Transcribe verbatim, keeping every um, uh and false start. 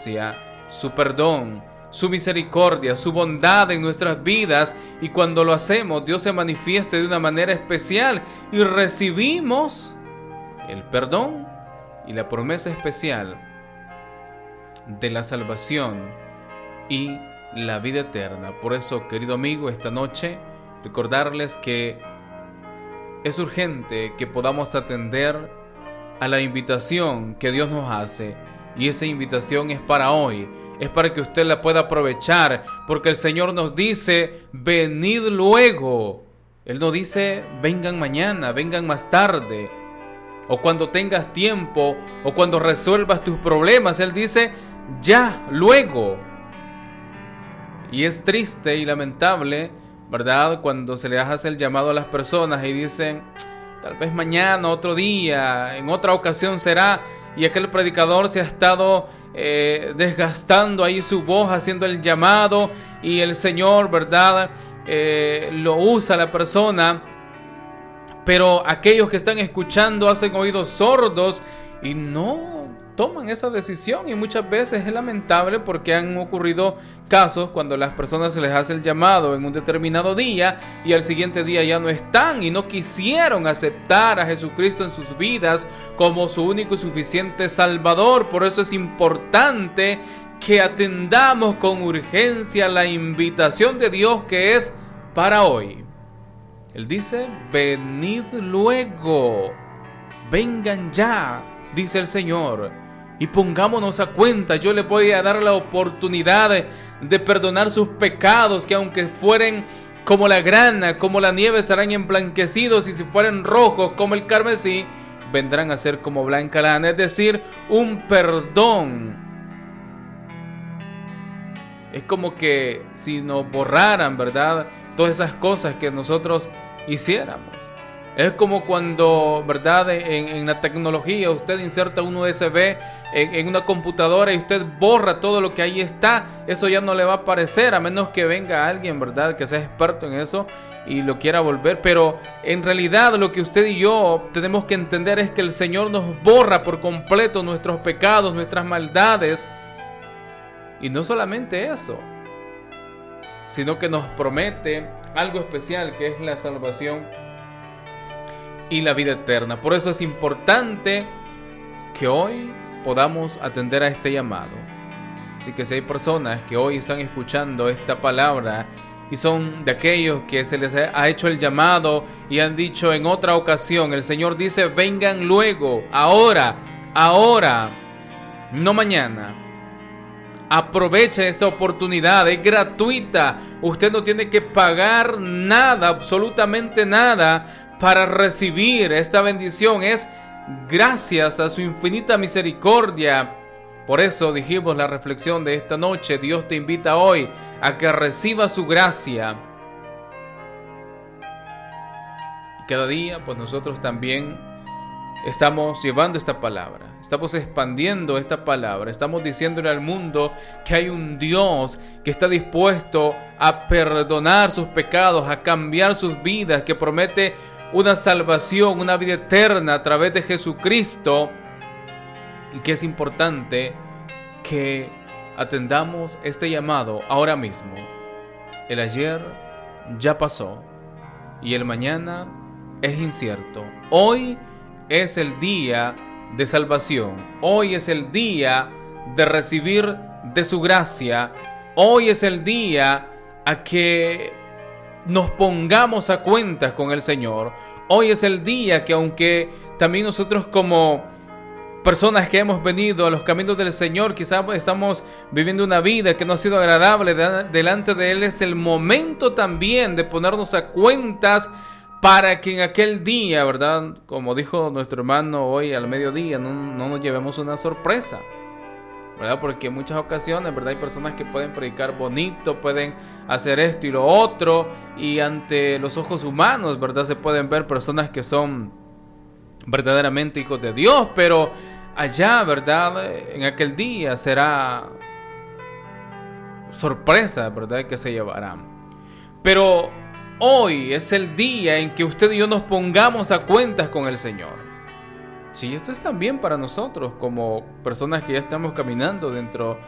gracia, su perdón, su misericordia, su bondad en nuestras vidas, y cuando lo hacemos, Dios se manifieste de una manera especial y recibimos el perdón y la promesa especial de la salvación y la vida eterna. Por eso, querido amigo, esta noche recordarles que es urgente que podamos atender a la invitación que Dios nos hace, y esa invitación es para hoy, es para que usted la pueda aprovechar, porque el Señor nos dice: venid luego. Él no dice vengan mañana, vengan más tarde, o cuando tengas tiempo, o cuando resuelvas tus problemas. Él dice ya, luego. Y es triste y lamentable, ¿verdad?, cuando se les hace el llamado a las personas y dicen tal vez mañana, otro día, en otra ocasión será, y aquel predicador se ha estado eh, desgastando ahí su voz haciendo el llamado, y el Señor, ¿verdad?, eh, lo usa la persona, pero aquellos que están escuchando hacen oídos sordos y no toman esa decisión. Y muchas veces es lamentable, porque han ocurrido casos cuando las personas se les hace el llamado en un determinado día y al siguiente día ya no están, y no quisieron aceptar a Jesucristo en sus vidas como su único y suficiente Salvador. Por eso es importante que atendamos con urgencia la invitación de Dios, que es para hoy. Él dice: venid luego, vengan ya, dice el Señor, y pongámonos a cuenta. Yo le voy a dar la oportunidad de, de perdonar sus pecados, que aunque fueren como la grana, como la nieve, estarán emblanquecidos, y si fueren rojos como el carmesí, vendrán a ser como blanca lana. Es decir, un perdón. Es como que si nos borraran, ¿verdad?, todas esas cosas que nosotros hiciéramos. Es como cuando, ¿verdad?, en, en la tecnología usted inserta un U S B en, en una computadora y usted borra todo lo que ahí está. Eso ya no le va a aparecer, a menos que venga alguien, ¿verdad?, que sea experto en eso y lo quiera volver. Pero en realidad lo que usted y yo tenemos que entender es que el Señor nos borra por completo nuestros pecados, nuestras maldades. Y no solamente eso, sino que nos promete algo especial, que es la salvación y la vida eterna. Por eso es importante que hoy podamos atender a este llamado. Así que si hay personas que hoy están escuchando esta palabra y son de aquellos que se les ha hecho el llamado y han dicho en otra ocasión, el Señor dice vengan luego, ahora, ahora, no mañana. Aproveche esta oportunidad, es gratuita. Usted no tiene que pagar nada, absolutamente nada, para recibir esta bendición. Es gracias a su infinita misericordia. Por eso dijimos la reflexión de esta noche: Dios te invita hoy a que reciba su gracia. Cada día, pues nosotros también estamos llevando esta palabra, estamos expandiendo esta palabra, estamos diciéndole al mundo que hay un Dios que está dispuesto a perdonar sus pecados, a cambiar sus vidas, que promete una salvación, una vida eterna a través de Jesucristo, y que es importante que atendamos este llamado ahora mismo. El ayer ya pasó y el mañana es incierto. Hoy es el día de salvación. Hoy es el día de recibir de su gracia. Hoy es el día a que nos pongamos a cuentas con el Señor. Hoy es el día que, aunque también nosotros como personas que hemos venido a los caminos del Señor, quizás estamos viviendo una vida que no ha sido agradable delante de Él, es el momento también de ponernos a cuentas, para que en aquel día, ¿verdad?, como dijo nuestro hermano hoy al mediodía, no, no nos llevemos una sorpresa, ¿verdad? Porque en muchas ocasiones, ¿verdad?, hay personas que pueden predicar bonito, pueden hacer esto y lo otro, y ante los ojos humanos, ¿verdad?, se pueden ver personas que son verdaderamente hijos de Dios, pero allá, ¿verdad?, en aquel día será sorpresa, ¿verdad?, que se llevarán. Pero hoy es el día en que usted y yo nos pongamos a cuentas con el Señor. Sí, esto es también para nosotros como personas que ya estamos caminando dentro